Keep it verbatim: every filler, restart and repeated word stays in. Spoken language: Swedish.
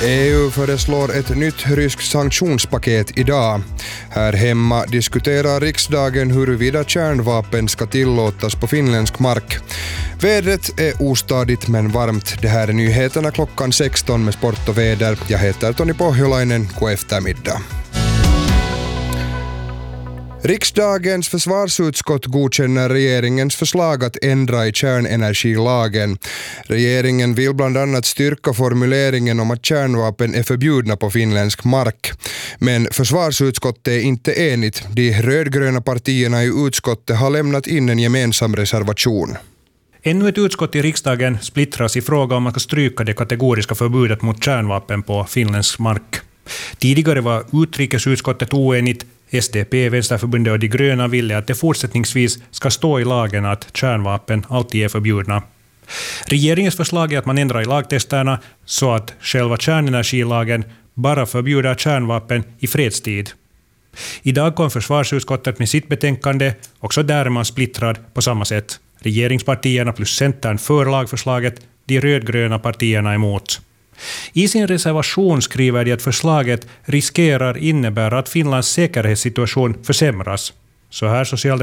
E U föreslår ett nytt ryskt sanktionspaket idag. Här hemma diskuterar riksdagen huruvida kärnvapen ska tillåtas på finländsk mark. Vädret är ostadigt men varmt. Det här är nyheterna klockan sexton med sport och väder. Jag heter Toni Pohjolainen. God eftermiddag. Riksdagens försvarsutskott godkänner regeringens förslag att ändra i kärnenergilagen. Regeringen vill bland annat styrka formuleringen om att kärnvapen är förbjudna på finländsk mark. Men försvarsutskottet är inte enigt. De rödgröna partierna i utskottet har lämnat in en gemensam reservation. Ännu ett utskott i riksdagen splittras i fråga om man ska stryka det kategoriska förbudet mot kärnvapen på finländsk mark. Tidigare var utrikesutskottet oenigt. S D P, Vänsterförbundet och de gröna ville att det fortsättningsvis ska stå i lagen att kärnvapen alltid är förbjudna. Regeringens förslag är att man ändrar i lagtexterna så att själva kärnenergilagen bara förbjuder kärnvapen i fredstid. Idag kom försvarsutskottet med sitt betänkande, också där är man splittrad på samma sätt. Regeringspartierna plus Centern för lagförslaget, de rödgröna partierna emot. I sin reservation skriver de att förslaget riskerar innebära att Finlands säkerhetssituation försämras. Så här